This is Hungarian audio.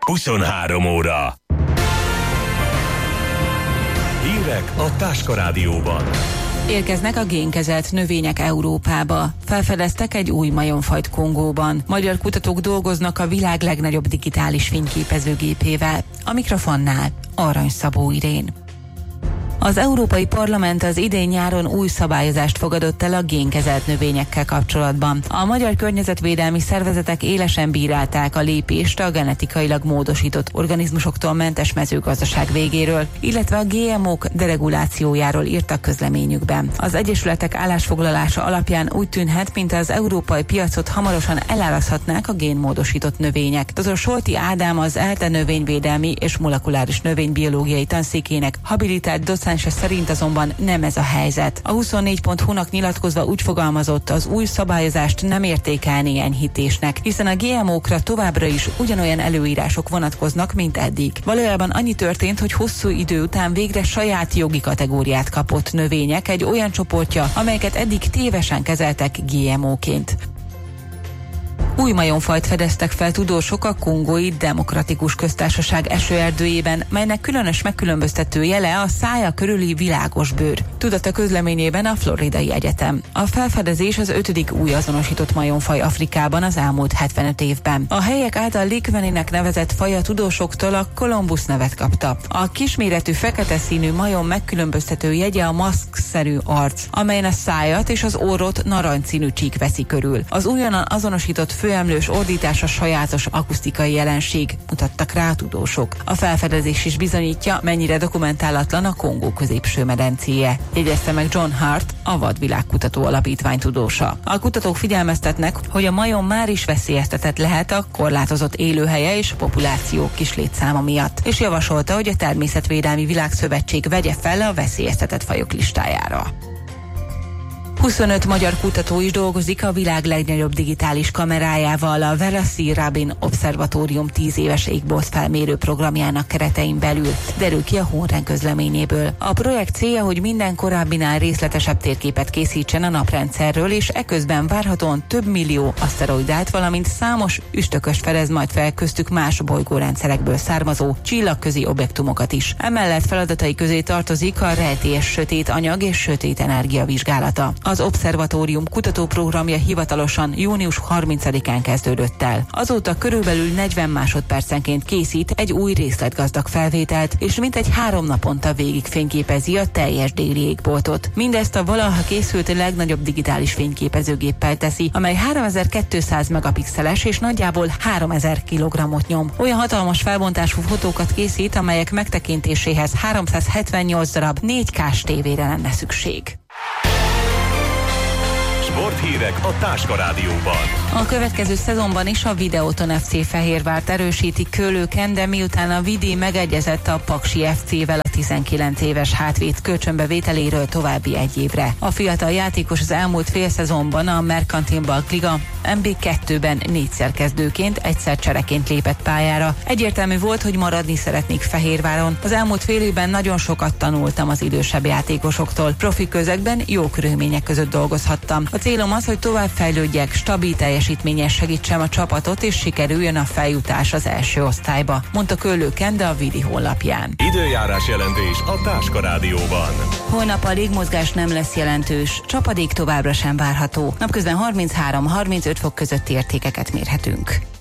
23 óra. Hírek a Táska Rádióban. Érkeznek a génkezelt növények Európába. Felfedeztek egy új majomfajt Kongóban. Magyar kutatók dolgoznak a világ legnagyobb digitális fényképezőgépével. A mikrofonnál Arany Szabó Irén. Az Európai Parlament az idén nyáron új szabályozást fogadott el a génkezelt növényekkel kapcsolatban. A magyar környezetvédelmi szervezetek élesen bírálták a lépést a genetikailag módosított organizmusoktól mentes mezőgazdaság végéről, illetve a GMO-k deregulációjáról írtak közleményükben. Az egyesületek állásfoglalása alapján úgy tűnhet, mint az európai piacot hamarosan elárazhatnák a génmódosított növények. Dr. Solti Ádám, az ELTE növényvédelmi és molekuláris növénybiológiai tanszékének habilitált docens szerint azonban nem ez a helyzet. A 24.hu-nak nyilatkozva úgy fogalmazott, az új szabályozást nem értékelné enyhítésnek, hiszen a GMO-kra továbbra is ugyanolyan előírások vonatkoznak, mint eddig. Valójában annyi történt, hogy hosszú idő után végre saját jogi kategóriát kapott növények egy olyan csoportja, amelyeket eddig tévesen kezeltek GMO-ként. Új majomfajt fedeztek fel tudósok a Kongói Demokratikus Köztársaság esőerdőjében, melynek különös megkülönböztető jele a szája körüli világos bőr. Tudatta közleményében a Floridai Egyetem. A felfedezés az 5. új azonosított majomfaj Afrikában az elmúlt 75 évben. A helyiek által Likveninek nevezett faj a tudósoktól a Columbus nevet kapta. A kisméretű fekete színű majom megkülönböztető jegye a maszkszerű arc, amelyen a szájat és az orrot narancsszínű csík veszi körül. Az újonnan azonosított főemlős ordítás a sajátos akusztikai jelenség, mutattak rá a tudósok. A felfedezés is bizonyítja, mennyire dokumentálatlan a Kongó középső medencéje, jegyezte meg John Hart, a Vadvilágkutató Alapítvány tudósa. A kutatók figyelmeztetnek, hogy a majom már is veszélyeztetett lehet a korlátozott élőhelye és a populáció kis létszáma miatt, és javasolta, hogy a Természetvédelmi Világszövetség vegye fel a veszélyeztetett fajok listájára. 25 magyar kutató is dolgozik a világ legnagyobb digitális kamerájával a Velassi Rabin Obszervatórium 10 éves égbolt felmérő programjának keretein belül, derül ki a Honren közleményéből. A projekt célja, hogy minden korábbinál részletesebb térképet készítsen a naprendszerről, és eközben várhatóan több millió aszteroidát, valamint számos üstököst fedez majd fel, köztük más bolygórendszerekből származó csillagközi objektumokat is. Emellett feladatai közé tartozik a rejtélyes sötét anyag és sötét energia vizsgálata. Az obszervatórium kutatóprogramja hivatalosan június 30-án kezdődött el. Azóta körülbelül 40 másodpercenként készít egy új részletgazdag felvételt, és mintegy 3 naponta végig fényképezi a teljes déli égboltot. Mindezt a valaha készült legnagyobb digitális fényképezőgéppel teszi, amely 3200 megapixeles és nagyjából 3000 kilogrammot nyom. Olyan hatalmas felbontású fotókat készít, amelyek megtekintéséhez 378 darab 4K-s tévére lenne szükség. Sporthírek a Táska Rádióban. A következő szezonban is a Videoton FC Fehérvárt erősíti Kőlőken, de miután a Vidi megegyezett a Paksi FC-vel a 19 éves hátvéd kölcsönbevételéről további 1 évre. A fiatal játékos az elmúlt fél szezonban a Merkantil Bank Liga MB2-ben 4-szer kezdőként, 1-szer csereként lépett pályára. Egyértelmű volt, hogy maradni szeretnék Fehérváron. Az elmúlt fél évben nagyon sokat tanultam az idősebb játékosoktól. Profi közegben jó körülmények között dolgozhattam. A célom az, hogy tovább fejlődjek, stabil teljesítményes segítsem a csapatot, és sikerüljön a feljutás az első osztályba, mondta Kőlőken, de a Vidi honlapján. Időjárás jelentés a Táska Rádióban. Holnap a légmozgás nem lesz jelentős, csapadék továbbra sem várható. Napközben 33-35 fok közötti értékeket mérhetünk.